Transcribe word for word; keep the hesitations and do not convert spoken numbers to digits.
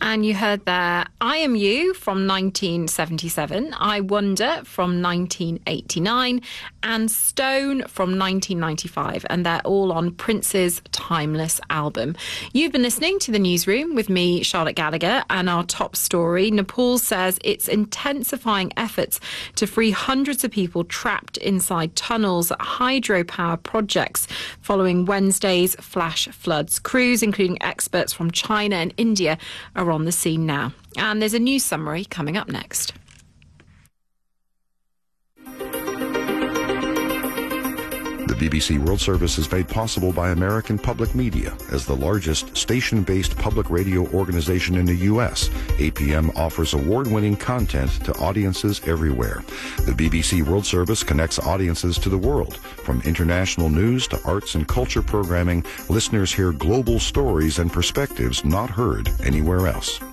And you heard there I Am You from nineteen seventy-seven, I Wonder from nineteen eighty-nine, and Stone from nineteen ninety-five. And they're all on Prince's Timeless album. You've been listening to The Newsroom with me, Charlotte Gallagher, and our top story. Nepal says it's intensifying efforts to free hundreds of people trapped inside tunnels at hydropower projects following Wednesday's flash floods. Crews, including experts from China and India, are on the scene now. And there's a news summary coming up next. The B B C World Service is made possible by American Public Media. As the largest station-based public radio organization in the U S, A P M offers award-winning content to audiences everywhere. The B B C World Service connects audiences to the world. From international news to arts and culture programming, listeners hear global stories and perspectives not heard anywhere else.